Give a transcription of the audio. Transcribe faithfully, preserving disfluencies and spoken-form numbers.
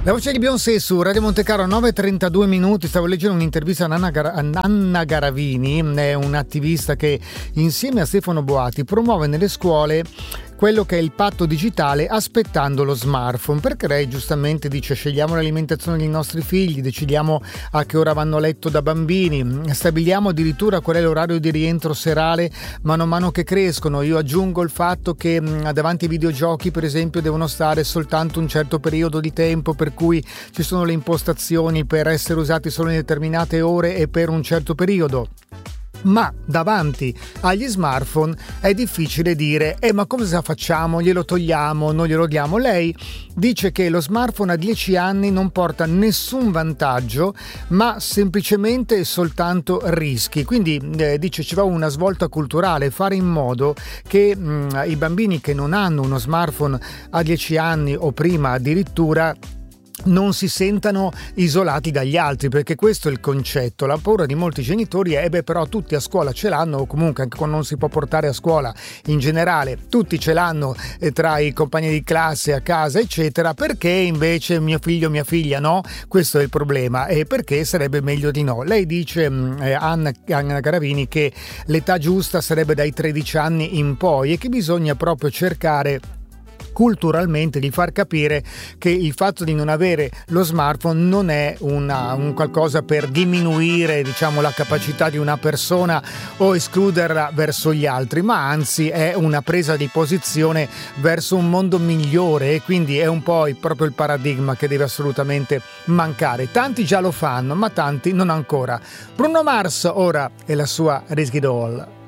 La voce di Beyoncé su Radio Montecarlo, nove e trentadue minuti. Stavo leggendo un'intervista a Anna, Gar- a Anna Garavini, è un'attivista che insieme a Stefano Boati promuove nelle scuole quello che è il patto digitale aspettando lo smartphone, perché lei giustamente dice: scegliamo l'alimentazione dei nostri figli, decidiamo a che ora vanno a letto da bambini, stabiliamo addirittura qual è l'orario di rientro serale mano a mano che crescono. Io aggiungo il fatto che mh, davanti ai videogiochi, per esempio, devono stare soltanto un certo periodo di tempo, per cui ci sono le impostazioni per essere usati solo in determinate ore e per un certo periodo. Ma davanti agli smartphone è difficile dire eh ma cosa facciamo? Glielo togliamo? Non glielo diamo? Lei dice che lo smartphone a dieci anni non porta nessun vantaggio, ma semplicemente e soltanto rischi. Quindi eh, dice ci va una svolta culturale, fare in modo che mh, i bambini che non hanno uno smartphone a dieci anni o prima addirittura non si sentano isolati dagli altri, perché questo è il concetto. La paura di molti genitori è beh però tutti a scuola ce l'hanno, o comunque anche quando non si può portare a scuola in generale tutti ce l'hanno eh, tra i compagni di classe, a casa eccetera, perché invece mio figlio mia figlia no? Questo è il problema, e perché sarebbe meglio di no. Lei dice eh, Anna, Anna Garavini che l'età giusta sarebbe dai tredici anni in poi e che bisogna proprio cercare culturalmente di far capire che il fatto di non avere lo smartphone non è una, un qualcosa per diminuire, diciamo, la capacità di una persona o escluderla verso gli altri, ma anzi è una presa di posizione verso un mondo migliore, e quindi è un po' il, proprio il paradigma che deve assolutamente mancare. Tanti già lo fanno, ma tanti non ancora. Bruno Mars ora è la sua Risky Doll.